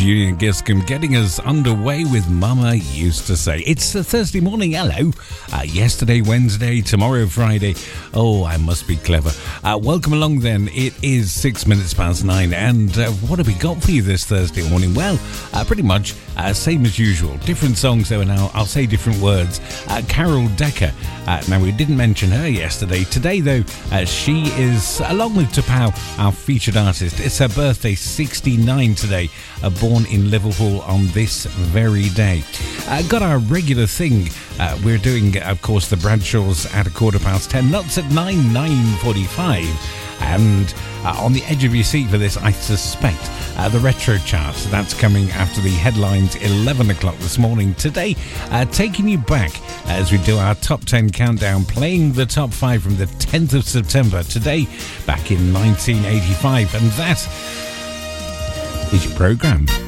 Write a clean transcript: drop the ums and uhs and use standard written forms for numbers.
Julian Giscombe getting us underway with Mama Used to Say. It's a Thursday morning, hello. Yesterday, Wednesday, tomorrow, Friday. Oh, I must be clever. Welcome along then. It is 6 minutes past 9. And what have we got for you this Thursday morning? Well, pretty much same as usual. Different songs though, and I'll say different words. Carol Decker. Now, we didn't mention her yesterday. Today, though, she is, along with Tapau, our featured artist. It's her birthday, 69 today. Born in Liverpool on this very day. Got our regular thing. We're doing, of course, the Bradshaws at 10:15. Nuts at 9:45. And on the edge of your seat for this, I suspect, the Retro Chart. That's coming after the headlines 11 o'clock this morning. Today, taking you back as we do our top 10 countdown, playing the top 5 from the 10th of September. Today, back in 1985. And that is your programme.